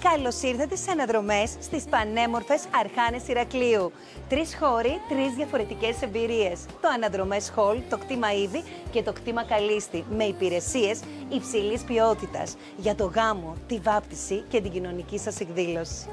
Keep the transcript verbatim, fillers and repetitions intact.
Καλώς ήρθατε στις αναδρομές στις πανέμορφες Αρχάνες Ηρακλείου. Τρεις χώροι, τρεις διαφορετικές εμπειρίες. Το Αναδρομές Hall, το κτήμα Ήδη και το κτήμα Καλίστη, με υπηρεσίες υψηλής ποιότητας για το γάμο, τη βάπτιση και την κοινωνική σας εκδήλωση.